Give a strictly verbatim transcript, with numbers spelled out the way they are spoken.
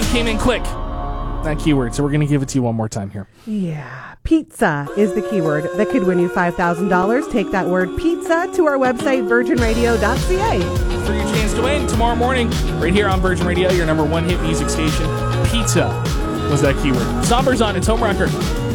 came in quick. That keyword, so we're going to give it to you one more time here. Yeah. Pizza is the keyword that could win you five thousand dollars. Take that word pizza to our website, virgin radio dot c a. For your chance to win tomorrow morning, right here on Virgin Radio, your number one hit music station. Pizza was that keyword. Sombers on its home record.